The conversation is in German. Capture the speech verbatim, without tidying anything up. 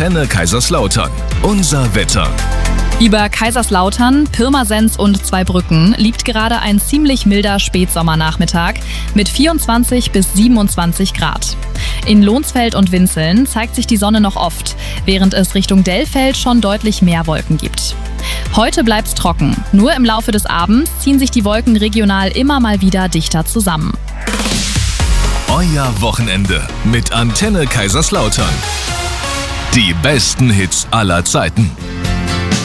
Antenne Kaiserslautern. Unser Wetter. Über Kaiserslautern, Pirmasens und Zweibrücken liegt gerade ein ziemlich milder Spätsommernachmittag mit vierundzwanzig bis siebenundzwanzig Grad. In Lohnsfeld und Winzeln zeigt sich die Sonne noch oft, während es Richtung Dellfeld schon deutlich mehr Wolken gibt. Heute bleibt's trocken. Nur im Laufe des Abends ziehen sich die Wolken regional immer mal wieder dichter zusammen. Euer Wochenende mit Antenne Kaiserslautern. Die besten Hits aller Zeiten.